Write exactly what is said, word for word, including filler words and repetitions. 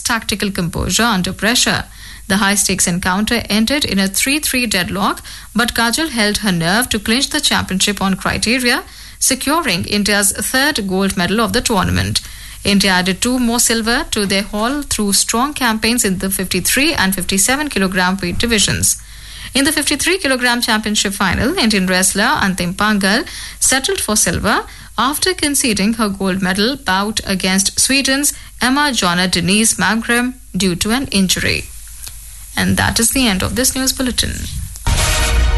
tactical composure under pressure. The high-stakes encounter ended in a three three deadlock, but Kajal held her nerve to clinch the championship on criteria, securing India's third gold medal of the tournament. India added two more silver to their haul through strong campaigns in the fifty-three and fifty-seven kilogram weight divisions. In the fifty-three kilogram championship final, Indian wrestler Antim Pangal settled for silver after conceding her gold medal bout against Sweden's Emma Jonna Denise Magrum due to an injury. And that is the end of this news bulletin.